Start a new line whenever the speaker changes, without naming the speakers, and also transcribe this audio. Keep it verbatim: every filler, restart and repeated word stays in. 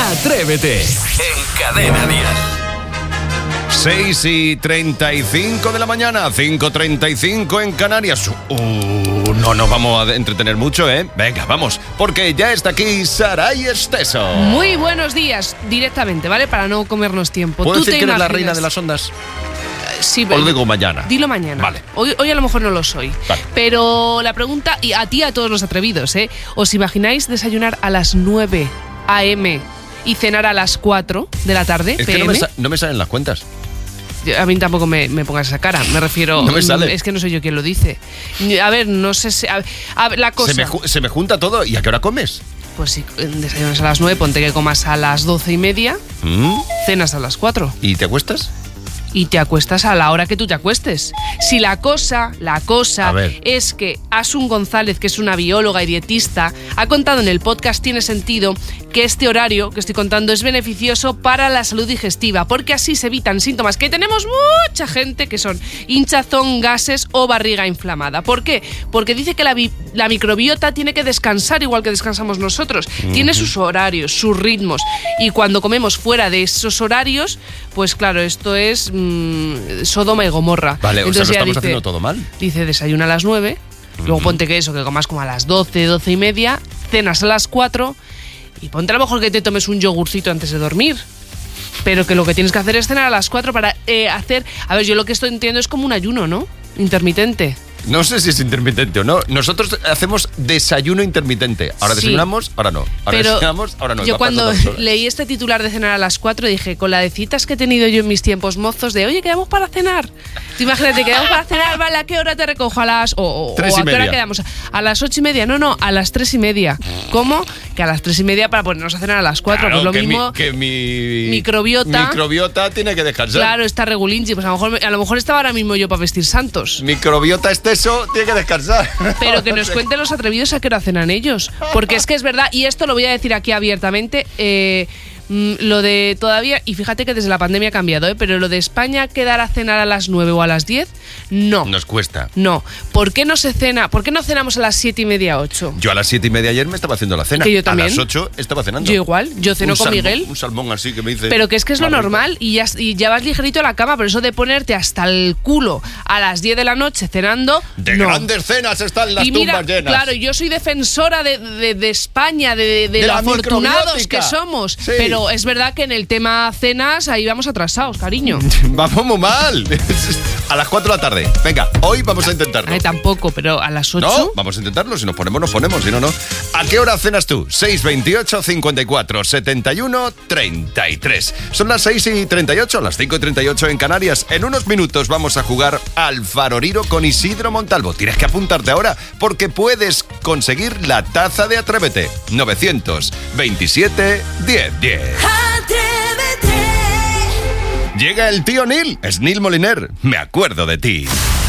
Atrévete en Cadena Dial.
seis y treinta y cinco de la mañana, cinco treinta y cinco en Canarias. Uh, no nos vamos a entretener mucho, ¿eh? Venga, vamos, porque ya está aquí Saray Esteso.
Muy buenos días, directamente, ¿vale? Para no comernos tiempo.
¿Puedo
¿Tú
decir
te
que eres la
imaginas?
reina de las ondas?
Sí,
¿O lo digo mañana?
Dilo mañana.
Vale.
Hoy, hoy a lo mejor no lo soy.
Vale.
Pero la pregunta, y a ti y a todos los atrevidos, ¿eh? ¿Os imagináis desayunar a las nueve a eme y cenar a las cuatro de la tarde?
Es
pe
que
eme?
no me, sa- no me salen las cuentas.
A mí tampoco me, me pongas esa cara, me refiero...
No me sale.
Es que no soy yo quien lo dice. A ver, no sé si... A, a ver, la cosa...
Se me, ju- se me junta todo. ¿Y a qué hora comes?
Pues si desayunas a las nueve, ponte que comas a las doce y media,
¿Mm?
cenas a las cuatro.
¿Y te acuestas?
Y te acuestas a la hora que tú te acuestes. Si la cosa, la cosa
A ver.
es que Asun González, que es una bióloga y dietista, ha contado en el podcast Tiene Sentido que este horario que estoy contando es beneficioso para la salud digestiva, porque así se evitan síntomas que tenemos mucha gente, que son hinchazón, gases o barriga inflamada. ¿Por qué? Porque dice que la, bi- la microbiota tiene que descansar igual que descansamos nosotros. Uh-huh. Tiene sus horarios, sus ritmos. Y cuando comemos fuera de esos horarios, pues claro, esto es mmm, Sodoma y Gomorra.
Vale,
Entonces,
o sea, no
ella
estamos
dice,
haciendo todo mal.
Dice, desayuna a las nueve, uh-huh. Luego ponte que eso, que comas como a las doce, doce y media, cenas a las cuatro y ponte a lo mejor que te tomes un yogurcito antes de dormir. Pero que lo que tienes que hacer es cenar a las cuatro para eh, hacer... A ver, yo lo que estoy entiendo es como un ayuno, ¿no? Intermitente.
No sé si es intermitente o no. Nosotros hacemos desayuno intermitente. Ahora
Sí.
desayunamos, ahora no. Ahora
Pero
desayunamos, ahora no.
yo
Va
cuando
pasando las horas.
leí este titular de cenar a las cuatro dije, con la de citas que he tenido yo en mis tiempos mozos de, oye, quedamos para cenar. Tú imagínate, quedamos para cenar, vale, ¿a qué hora te recojo? A las... O, o,
Tres
o
y
¿a qué hora
media.
quedamos? A las ocho y media. No, no, a las tres y media. ¿Cómo? Que a las tres y media para ponernos a cenar a las cuatro.
Claro,
pues lo
que
mismo...
Mi, que mi
microbiota-
microbiota tiene que descansar.
Claro, está regulinchi. Pues a lo mejor, a lo mejor estaba ahora mismo yo para vestir santos.
Microbiota Esteso tiene que descansar.
Pero que nos cuenten los atrevidos a qué hora cenan ellos. Porque es que es verdad, y esto lo voy a decir aquí abiertamente, eh, mm, lo de todavía, y fíjate que desde la pandemia ha cambiado, ¿eh? Pero lo de España quedar a cenar a las nueve o a las diez, no.
Nos cuesta.
No. ¿Por qué no se cena? ¿Por qué no cenamos a las siete y media, ocho?
Yo a las siete y media ayer me estaba haciendo la cena.
Que yo también.
A las ocho estaba cenando.
Yo igual, yo ceno
Un
con
salmón-
Miguel.
Un salmón así que me dice...
Pero que es que es lo
Más rico.
normal y ya, y ya vas ligerito a la cama, pero eso de ponerte hasta el culo a las diez de la noche cenando,
De
no.
grandes cenas están las
Y mira,
tumbas llenas.
claro, yo soy defensora de, de, de España, de, de, de
De
lo
la
afortunados
microbiótica.
que somos.
Sí.
Pero es verdad que en el tema cenas ahí vamos atrasados, cariño.
Vamos muy mal. A las cuatro de la tarde. Venga, hoy vamos a intentarlo.
Ay, tampoco, pero a las ocho.
No, vamos a intentarlo. Si nos ponemos, nos ponemos. Si no, no. ¿A qué hora cenas tú? seis veintiocho, cincuenta y cuatro, setenta y uno, treinta y tres. Son las seis y treinta y ocho, las cinco y treinta y ocho en Canarias. En unos minutos vamos a jugar al Faroriro con Isidro Montalvo. Tienes que apuntarte ahora porque puedes conseguir la taza de Atrévete. novecientos veintisiete, diez diez.
Atrévete.
Llega el tío Neil. Es Neil Moliner. Me acuerdo de ti.